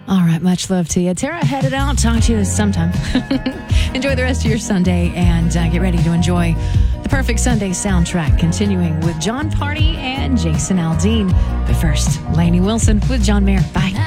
All right, much love to you. Tara, headed out. Talk to you sometime. Enjoy the rest of your Sunday and get ready to enjoy the Perfect Sunday soundtrack, continuing with John Party and Jason Aldean. But first, Lainey Wilson with John Mayer. Bye.